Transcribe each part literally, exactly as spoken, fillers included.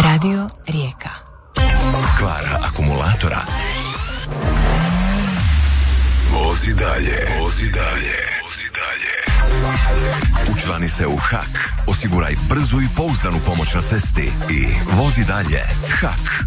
Radio Rijeka. Kvara akumulatora. Vozi dalje, vozi dalje, vozi dalje. Učlani se u H A K. Osiguraj brzu i pouzdanu pomoć na cesti i vozi dalje. H A K.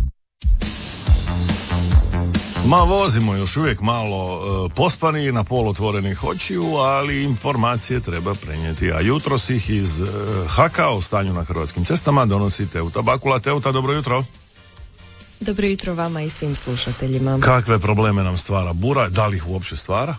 Ma vozimo još uvijek malo e, pospani, na pol otvorenih očiju, ali informacije treba prenijeti. A jutros ih iz e, H A K-a o stanju na hrvatskim cestama donosi Teuta Bakula. Teuta, dobro jutro. Dobro jutro vama i svim slušateljima. Kakve probleme nam stvara bura? Da li ih uopće stvara?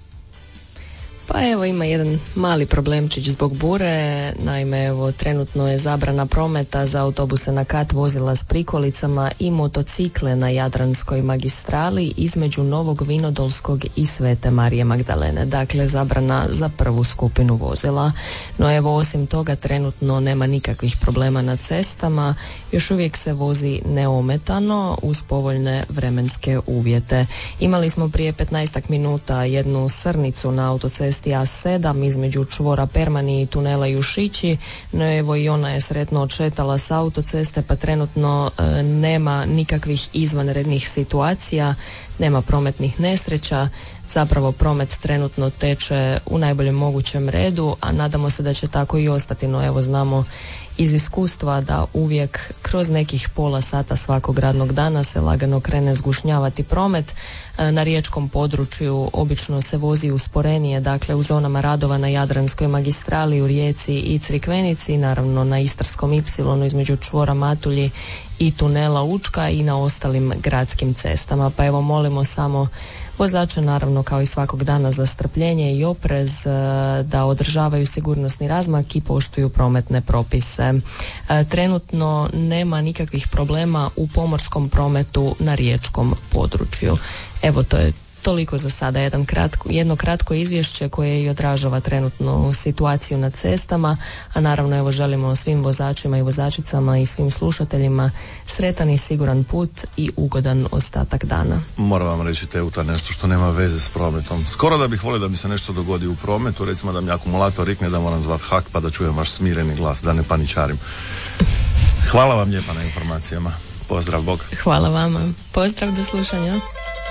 Pa evo, ima jedan mali problemčić zbog bure. Naime, evo, trenutno je zabrana prometa za autobuse na kat, vozila s prikolicama i motocikle na Jadranskoj magistrali između Novog Vinodolskog i Svete Marije Magdalene. Dakle, zabrana za prvu skupinu vozila. No evo, osim toga, trenutno nema nikakvih problema na cestama. Još uvijek se vozi neometano uz povoljne vremenske uvjete. Imali smo prije petnaestak minuta jednu srnicu na autocesti A sedam između čvora Permani i tunela Jušići, no evo i ona je sretno odšetala s autoceste, pa trenutno e, nema nikakvih izvanrednih situacija, nema prometnih nesreća. Zapravo promet trenutno teče u najboljem mogućem redu, a nadamo se da će tako i ostati. No evo, znamo iz iskustva da uvijek kroz nekih pola sata svakog radnog dana se lagano krene zgušnjavati promet. Na riječkom području obično se vozi usporenije, dakle u zonama radova na Jadranskoj magistrali, u Rijeci i Crikvenici, naravno na Istarskom ipsilonu između čvora Matulji i tunela Učka i na ostalim gradskim cestama. Pa evo, molimo samo vozače, naravno kao i svakog dana, za strpljenje i oprez, da održavaju sigurnosni razmak i poštuju prometne propise. Trenutno nema nikakvih problema u pomorskom prometu na riječkom području. Evo, to je toliko za sada, jedan kratko, jedno kratko izvješće koje i odražava trenutnu situaciju na cestama, a naravno evo želimo svim vozačima i vozačicama i svim slušateljima sretan i siguran put i ugodan ostatak dana. Moram vam reći, Teuta, nešto što nema veze s prometom. Skoro da bih volio da mi se nešto dogodi u prometu, recimo da mi akumulator rikne, da moram zvat H A K pa da čujem vaš smireni glas, da ne paničarim. Hvala vam lijepa na informacijama. Pozdrav, Bog. Hvala vama. Pozdrav, do slušanja.